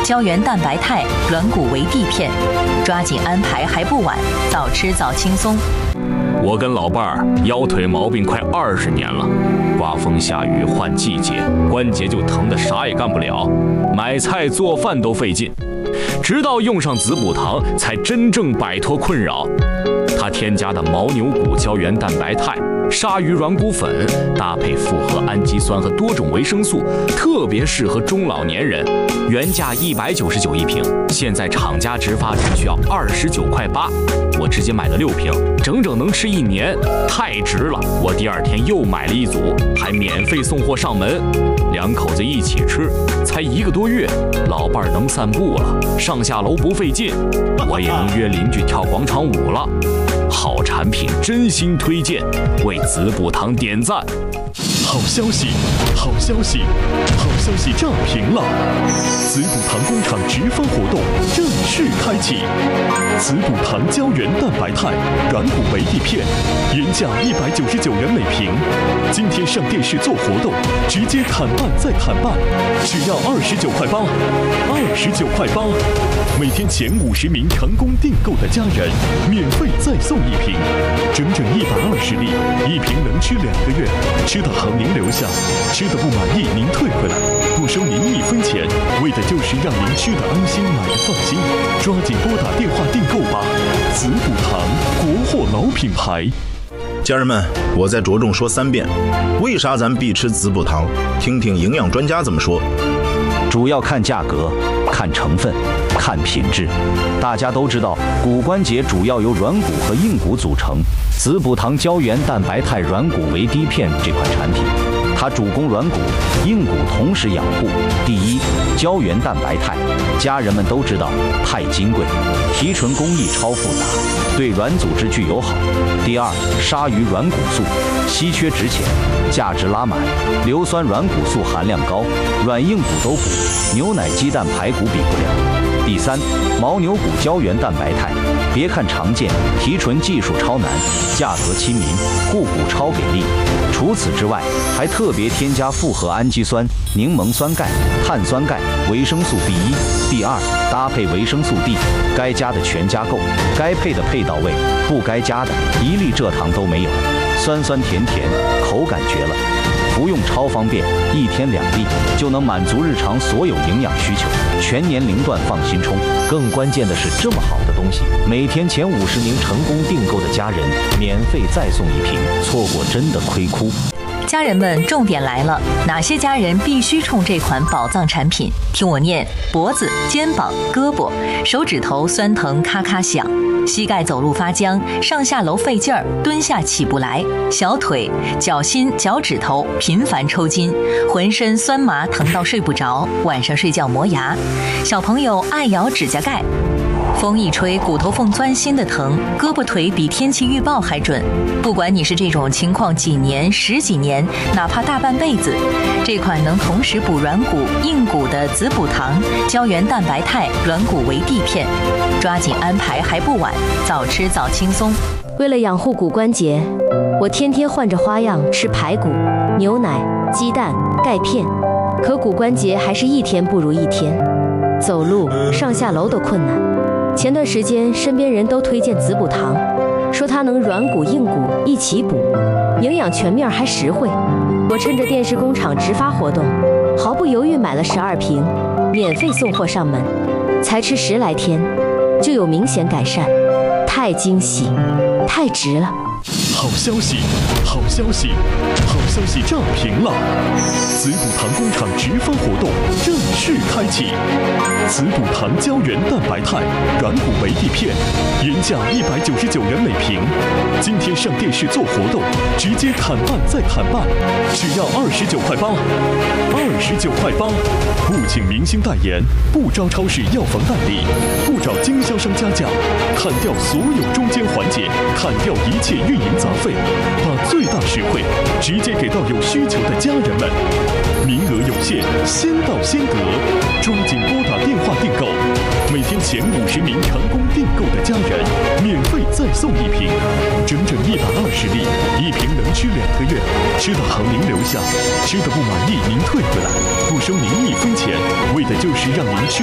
胶原蛋白肽软骨维 D 片，抓紧安排还不晚，早吃早轻松。 我跟老伴儿腰腿毛病快20年了，刮风下雨换季节，关节就疼得啥也干不了，买菜做饭都费劲。直到用上子补堂，才真正摆脱困扰。它添加的牦牛骨胶原蛋白肽、鲨鱼软骨粉，搭配复合氨基酸和多种维生素，特别适合中老年人。原价199一瓶，现在厂家直发只需要29.8块，我直接买了6瓶，整整能吃1年，太值了！我第2天又买了1组，还免费送货上门。2口子一起吃，才1个多月，老伴儿能散步了，上下楼不费劲，我也能约邻居跳广场舞了。好产品真心推荐，为子补堂点赞。 好消息，好消息，好消息炸屏了！子补堂工厂直发活动正式开启，子补堂胶原蛋白肽软骨维 D 片，原价199元每瓶，今天上电视做活动，直接砍半再砍半，只要29.8块，29.8块，每天前50名成功订购的家人，免费再送1瓶，整整120粒，1瓶能吃2个月，吃的好您留下，吃的不满意您退回来，不收您1分钱，为的就是让您吃的安心，买的放心。抓紧拨打电话订购吧！子补堂，国货老品牌。 家人们，我再着重说3遍，为啥咱必吃子补堂？听听营养专家怎么说。 主要看价格，看成分，看品质。大家都知道，骨关节主要由软骨和硬骨组成。子补堂胶原蛋白肽软骨维 D 片这款产品，它主攻软骨、硬骨同时养护。第一，胶原蛋白肽，家人们都知道太金贵，提纯工艺超复杂，对软组织具有好。第二，鲨鱼软骨素，稀缺值钱，价值拉满，硫酸软骨素含量高，软硬骨都补，牛奶、鸡蛋、排骨比不了。第三，牦牛骨胶原蛋白肽，别看常见，提纯技术超难，价格亲民，护骨超给力。除此之外，还特别添加复合氨基酸、柠檬酸钙、碳酸钙、维生素 B1、B2，搭配维生素 D， 该加的全加够，该配的配到位，不该加的1粒蔗糖都没有，酸酸甜甜，口感绝了。服用超方便，1天2粒就能满足日常所有营养需求，全年龄段放心冲。更关键的是，这么好的东西，每天前50名成功订购的家人，免费再送1瓶，错过真的亏哭。 家人们，重点来了，哪些家人必须冲这款宝藏产品？听我念：脖子、肩膀、胳膊、手指头酸疼咔咔响，膝盖走路发僵，上下楼费劲儿，蹲下起不来；小腿、脚心、脚趾头频繁抽筋，浑身酸麻疼到睡不着，晚上睡觉磨牙；小朋友爱咬指甲盖。风一吹，骨头缝钻心的疼，胳膊腿比天气预报还准。不管你是这种情况几年、10几年，哪怕大半辈子，这款能同时补软骨、硬骨的子补堂胶原蛋白肽软骨维 D 片，抓紧安排还不晚，早吃早轻松。 为了养护骨关节，我天天换着花样吃排骨、牛奶、鸡蛋、钙片，可骨关节还是1天不如1天，走路、上下楼都困难。前段时间，身边人都推荐子补堂，说它能软骨硬骨一起补，营养全面还实惠。我趁着电视工厂直发活动，毫不犹豫买了12瓶，免费送货上门，才吃10来天，就有明显改善，太惊喜，太值了！ 好消息，好消息，好消息炸屏了！子补堂工厂直发活动正式开启，子补堂胶原蛋白肽软骨维 D 片，原价199元每瓶，今天上电视做活动，直接砍半再砍半，只要29.8块，29.8块，不请明星代言，不招超市药房代理，不找经销商加价，砍掉所有中间环节，砍掉一切运营杂费，把最大实惠直接给到有需求的家人们。名额有限，先到先得，抓紧拨打电话订购。每天前50名成功订购的家人，免费再送1瓶，整整120粒，1瓶能吃2个月，吃的好您留下，吃的不满意您退回来，不收您1分钱，为的就是让您吃